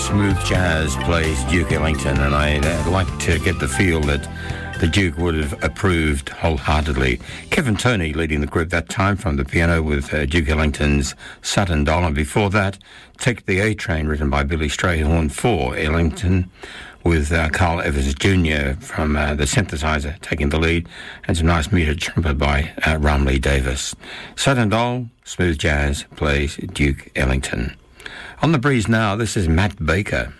smooth jazz plays Duke Ellington, and I'd like to get the feel that the Duke would have approved wholeheartedly. Kevin Toney leading the group that time from the piano with Duke Ellington's Sutton Doll, and before that, Take the A-Train, written by Billy Strayhorn for Ellington, with Carl Evans Jr. from the synthesizer taking the lead, and some nice muted trumpet by Rumley Davis. Sutton Doll, smooth jazz, plays Duke Ellington. On the breeze now, this is Matt Baker.